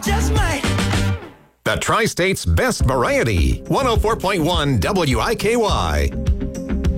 just might. The Tri-State's best variety. 104.1 WIKY.